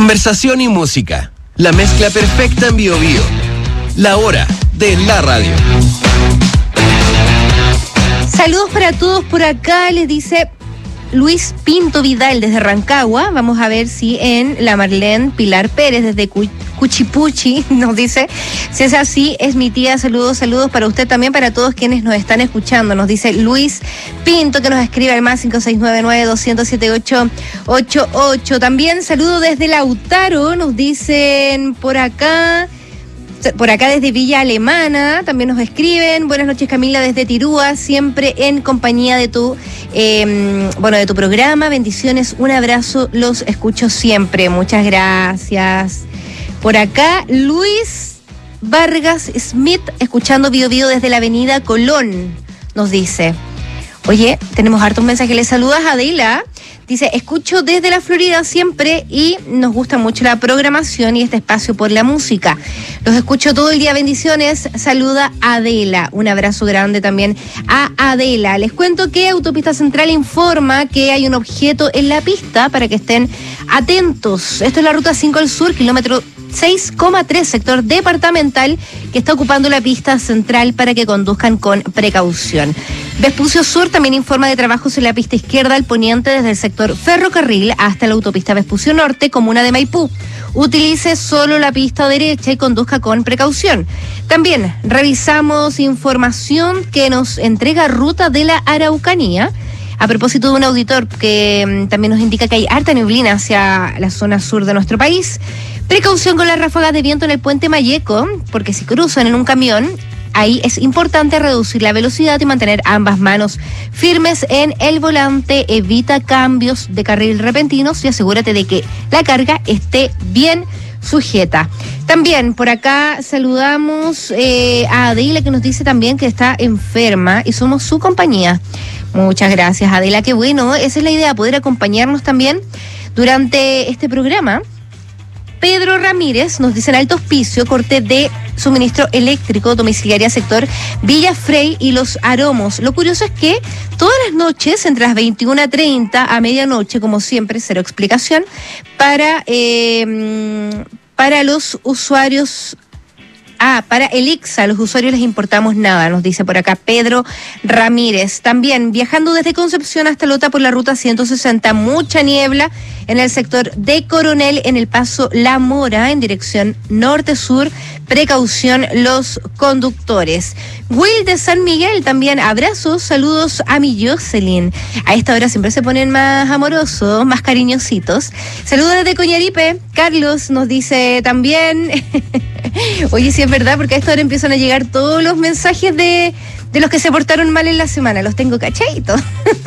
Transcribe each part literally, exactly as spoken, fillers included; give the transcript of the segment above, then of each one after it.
Conversación y música. La mezcla perfecta en Bio Bio. La hora de la radio. Saludos para todos por acá, les dice Luis Pinto Vidal desde Rancagua. Vamos a ver si en la Marlene Pilar Pérez desde Cuchipuchi nos dice, si es así, es mi tía. Saludos, saludos para usted también, para todos quienes nos están escuchando. Nos dice Luis Pinto, que nos escribe al más cinco seis nueve nueve dos cero siete ocho ocho ocho. También saludo desde Lautaro, nos dicen por acá. Por acá desde Villa Alemana también nos escriben. Buenas noches, Camila, desde Tirúa, siempre en compañía de tu eh, bueno, de tu programa. Bendiciones, un abrazo, los escucho siempre. Muchas gracias. Por acá Luis Vargas Smith, escuchando Bio Bio desde la avenida Colón, nos dice. Oye, tenemos hartos mensajes. Le saludas a Adela. Dice, escucho desde la Florida siempre y nos gusta mucho la programación y este espacio por la música. Los escucho todo el día, bendiciones. Saluda Adela. Un abrazo grande también a Adela. Les cuento que Autopista Central informa que hay un objeto en la pista para que estén atentos. Esto es la ruta cinco al sur, kilómetro seis coma tres, sector departamental, que está ocupando la pista central para que conduzcan con precaución. Vespucio Sur también informa de trabajos en la pista izquierda al poniente desde el sector ferrocarril hasta la autopista Vespucio Norte, comuna de Maipú. Utilice solo la pista derecha y conduzca con precaución. También revisamos información que nos entrega Ruta de la Araucanía, a propósito de un auditor que um, también nos indica que hay harta neblina hacia la zona sur de nuestro país. Precaución con las ráfagas de viento en el puente Mayeco, porque si cruzan en un camión, ahí es importante reducir la velocidad y mantener ambas manos firmes en el volante. Evita cambios de carril repentinos y asegúrate de que la carga esté bien sujeta. También por acá saludamos eh, a Adela, que nos dice también que está enferma y somos su compañía. Muchas gracias, Adela, qué bueno. Esa es la idea, poder acompañarnos también durante este programa. Pedro Ramírez nos dice en Alto Hospicio, corte de suministro eléctrico domiciliaria sector Villa Frey y Los Aromos. Lo curioso es que todas las noches, entre las veintiuna treinta a medianoche, como siempre, cero explicación, para, eh, para los usuarios... Ah, para el I C S A, a los usuarios les importamos nada, nos dice por acá Pedro Ramírez. También viajando desde Concepción hasta Lota por la ruta ciento sesenta, mucha niebla en el sector de Coronel, en el paso La Mora, en dirección norte-sur. Precaución los conductores. Will de San Miguel también, abrazos, saludos a mi Jocelyn. A esta hora siempre se ponen más amorosos, más cariñositos. Saludos desde Coñaripe. Carlos nos dice también... Oye, sí es verdad, porque a esta hora empiezan a llegar todos los mensajes de, de los que se portaron mal en la semana. Los tengo cachaditos.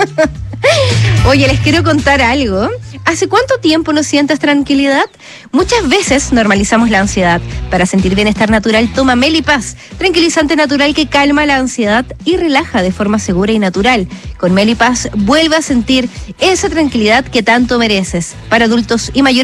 Oye, les quiero contar algo. ¿Hace cuánto tiempo no sientes tranquilidad? Muchas veces normalizamos la ansiedad. Para sentir bienestar natural, toma Melipaz, tranquilizante natural que calma la ansiedad y relaja de forma segura y natural. Con Melipaz vuelve a sentir esa tranquilidad que tanto mereces. Para adultos y mayores